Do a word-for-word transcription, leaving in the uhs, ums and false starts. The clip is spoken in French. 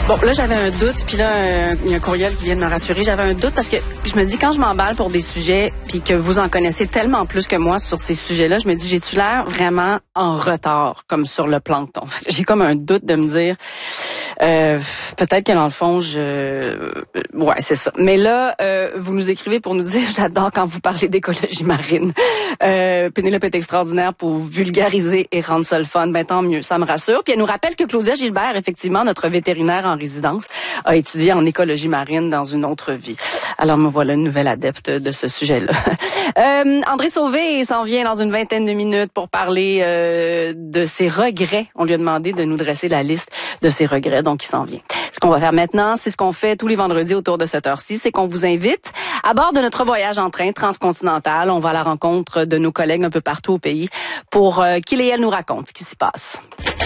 Bon, là, j'avais un doute, puis là, euh, il y a un courriel qui vient de me rassurer. J'avais un doute parce que je me dis, quand je m'emballe pour des sujets, puis que vous en connaissez tellement plus que moi sur ces sujets-là, je me dis, j'ai-tu l'air vraiment en retard, comme sur le plancton? J'ai comme un doute de me dire... Euh, peut-être que dans le fond, je... Ouais, c'est ça. Mais là, euh, vous nous écrivez pour nous dire, j'adore quand vous parlez d'écologie marine. Euh, Pénélope est extraordinaire pour vulgariser et rendre ça le fun. Ben tant mieux, ça me rassure. Puis elle nous rappelle que Claudia Gilbert, effectivement, notre vétérinaire en résidence, a étudié en écologie marine dans une autre vie. Alors me voilà une nouvelle adepte de ce sujet-là. euh, André Sauvé s'en vient dans une vingtaine de minutes pour parler euh, de ses regrets. On lui a demandé de nous dresser la liste de ses regrets. Donc, il s'en vient. Ce qu'on va faire maintenant, c'est ce qu'on fait tous les vendredis autour de cette heure-ci, c'est qu'on vous invite à bord de notre voyage en train transcontinental. On va à la rencontre de nos collègues un peu partout au pays pour euh, qu'ils et elles nous racontent ce qui s'y passe.